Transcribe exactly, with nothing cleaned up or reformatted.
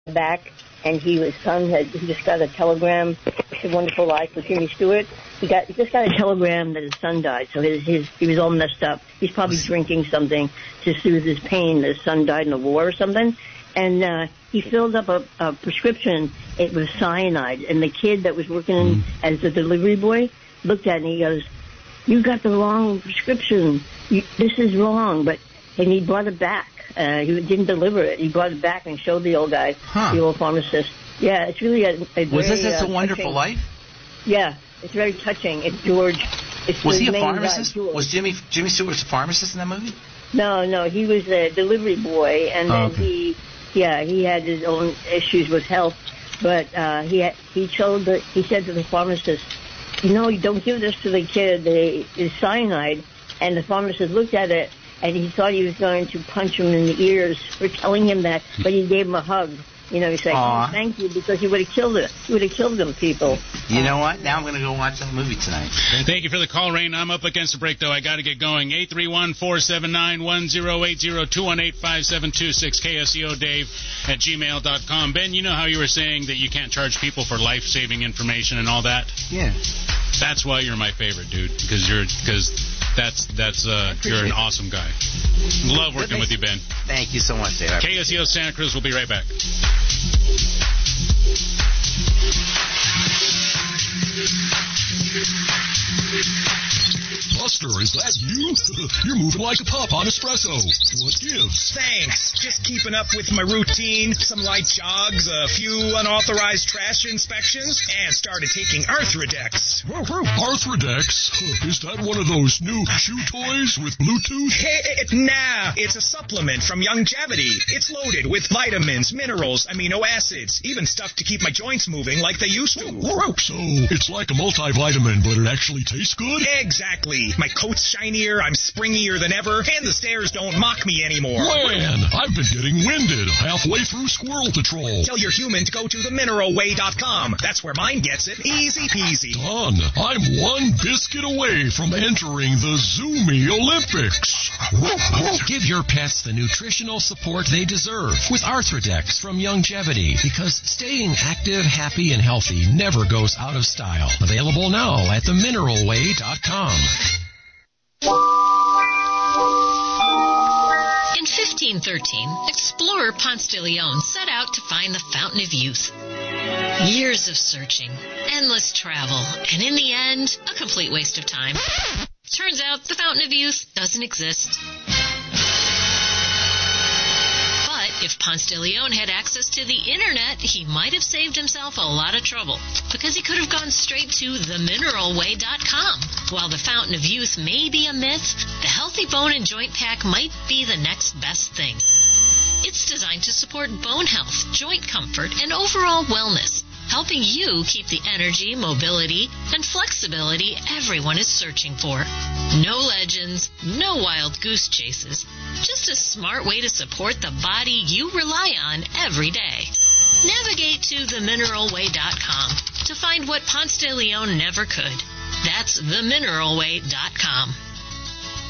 back, and he his son had he just got a telegram. It's a Wonderful Life with Jimmy Stewart. He got he just got a telegram that his son died, so his his he was all messed up. He's probably drinking something to soothe his pain. His son died in a war or something, and uh, he filled up a, a prescription. It was cyanide, and the kid that was working mm. as a delivery boy looked at it and he goes, "You got the wrong prescription. You, this is wrong." But and he brought it back. Uh, he didn't deliver it. He brought it back and showed the old guy, huh. the old pharmacist. Yeah, it's really a, a was very, this It's uh, a Wonderful touching. Life? Yeah, it's very touching. It's George. It's was he a main pharmacist? Guy, was Jimmy Jimmy Stewart a pharmacist in that movie? No, no, he was a delivery boy, and oh, then okay. he, yeah, he had his own issues with health, but uh, he had, he told the, he said to the pharmacist, "No, you don't give this to the kid. They, it's cyanide." And the pharmacist looked at it, and he thought he was going to punch him in the ears for telling him that, but he gave him a hug. You know, he said, "Oh, thank you," because he would have killed it. He would have killed them people. You know what? Now I'm going to go watch that movie tonight. Thank, thank you for the call, Rain. I'm up against the break, though. I got to get going. eight three one, four seven nine, one zero eight zero, two one eight, five seven two six, K S E O Dave at gmail dot com. Ben, you know how you were saying that you can't charge people for life-saving information and all that? Yeah. That's why you're my favorite, dude, because you're because that's that's uh you're an awesome guy. Love working with you, Ben. Thank you so much, Dave. K S E O Santa Cruz will be right back. Buster, is that you? You're moving like a pup on espresso. What gives? Thanks. Just keeping up with my routine. Some light jogs, a few unauthorized trash inspections, and started taking Arthrodex. Arthrodex? Is that one of those new shoe toys with Bluetooth? Hey, nah, it's a supplement from Youngevity. It's loaded with vitamins, minerals, amino acids, even stuff to keep my joints moving like they used to. So it's like a multivitamin, but it actually tastes good? Exactly. My coat's shinier, I'm springier than ever, and the stairs don't mock me anymore. Man, I've been getting winded halfway through Squirrel Patrol. Tell your human to go to the mineral way dot com. That's where mine gets it. Easy peasy. Done. I'm one biscuit away from entering the Zoomy Olympics. Give your pets the nutritional support they deserve with Arthrodex from Youngevity, because staying active, happy, and healthy never goes out of style. Available now at the mineral way dot com. In fifteen thirteen, explorer Ponce de Leon set out to find the Fountain of Youth. Years of searching, endless travel, and in the end, a complete waste of time. Turns out the Fountain of Youth doesn't exist. But if Ponce de Leon had access to the internet, he might have saved himself a lot of trouble, because he could have gone straight to the mineral way dot com. While the Fountain of Youth may be a myth, the Healthy Bone and Joint Pack might be the next best thing. It's designed to support bone health, joint comfort, and overall wellness, helping you keep the energy, mobility, and flexibility everyone is searching for. No legends, no wild goose chases, just a smart way to support the body you rely on every day. Navigate to the mineral way dot com to find what Ponce de Leon never could. That's the mineral way dot com.